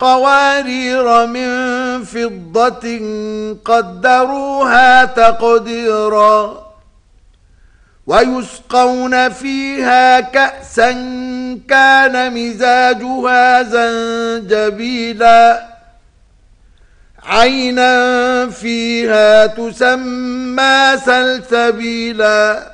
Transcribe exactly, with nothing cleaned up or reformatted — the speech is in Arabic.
قوارير من فضة قدروها تقديرا ويسقون فيها كأسا كان مزاجها زنجبيلا عينا فيها تسمى سلسبيلا